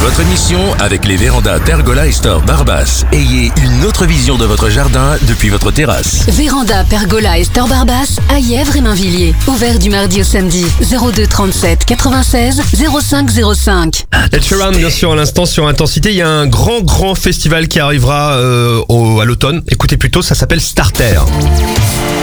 Votre mission avec les vérandas Pergola et Store Barbas. Ayez une autre vision de votre jardin depuis votre terrasse. Véranda, Pergola et Store Barbas à Yèvres et Mainvilliers. Ouvert du mardi au samedi. 02 37 96 05 05. Ed Sheeran, bien sûr, à l'instant sur Intensité. Il y a un grand festival qui arrivera à l'automne. Écoutez plutôt, ça s'appelle Starter.